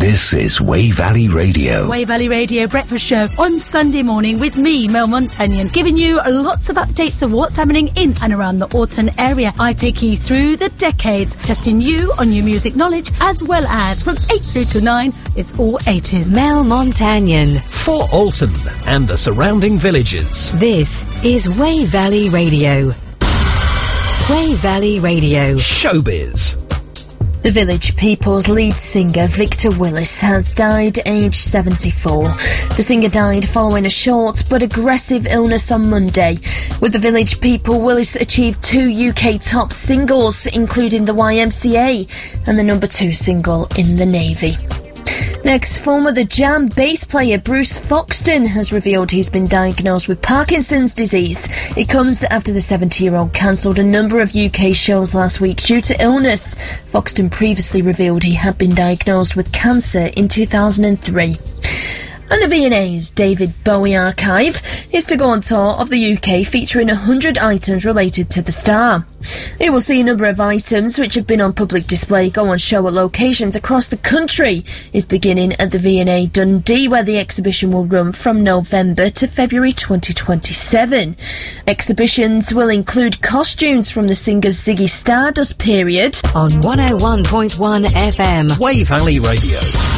This is Way Valley Radio. Way Valley Radio Breakfast Show on Sunday morning with me, Mel Montagnon, giving you lots of updates of what's happening in and around the Alton area. I take you through the decades, testing you on your music knowledge, as well as from 8 through to 9, it's all 80s. Mel Montagnon. For Alton and the surrounding villages. This is Way Valley Radio. Way Valley Radio. Showbiz. The Village People's lead singer Victor Willis has died aged 74. The singer died following a short but aggressive illness on Monday. With the Village People, Willis achieved 2 UK top singles, including the YMCA and the number 2 single in the Navy. Next, former The Jam bass player Bruce Foxton has revealed he's been diagnosed with Parkinson's disease. It comes after the 70-year-old cancelled a number of UK shows last week due to illness. Foxton previously revealed he had been diagnosed with cancer in 2003. And the V&A's David Bowie Archive is to go on tour of the UK featuring 100 items related to the star. It will see a number of items which have been on public display go on show at locations across the country. It's beginning at the V&A Dundee, where the exhibition will run from November to February 2027. Exhibitions will include costumes from the singer's Ziggy Stardust period. On 101.1 FM. Way Valley Radio.